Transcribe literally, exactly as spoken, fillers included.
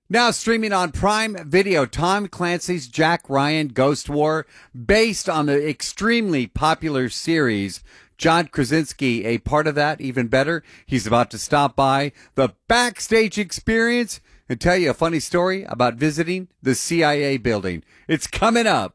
Now streaming on Prime Video, Tom Clancy's Jack Ryan Ghost War, based on the extremely popular series. John Krasinski, a part of that, even better. He's about to stop by the Backstage Experience and tell you a funny story about visiting the C I A building. It's coming up